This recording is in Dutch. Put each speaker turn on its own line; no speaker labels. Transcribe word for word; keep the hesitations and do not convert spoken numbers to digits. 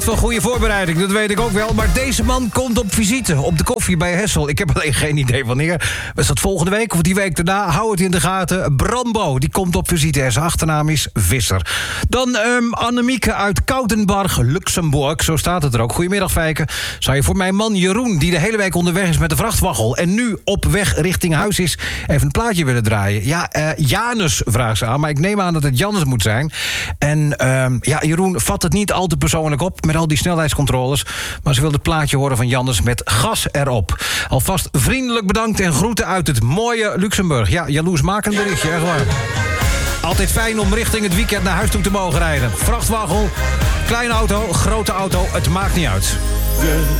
Van goede voorbereiding, dat weet ik ook wel. Maar deze man komt op visite op de koffie bij Hessel. Ik heb alleen geen idee wanneer. Was dat volgende week of die week daarna? Hou het in de gaten. Brambo, die komt op visite. Zijn achternaam is Visser. Dan um, Annemieke uit Koudenbarg, Luxemburg. Zo staat het er ook. Goedemiddag, Fijke. Zou je voor mijn man Jeroen, die de hele week onderweg is met de vrachtwaggel en nu op weg richting huis is, even een plaatje willen draaien? Ja, uh, Janus vraagt ze aan, maar ik neem aan dat het Janus moet zijn. En um, ja, Jeroen vat het niet al te persoonlijk op met al die snelheidscontroles, maar ze wil het plaatje horen van Jannes met gas erop. Alvast vriendelijk bedankt en groeten uit het mooie Luxemburg. Ja, jaloersmakend berichtje, echt waar. Altijd fijn om richting het weekend naar huis toe te mogen rijden. Vrachtwagen, kleine auto, grote auto, het maakt niet uit.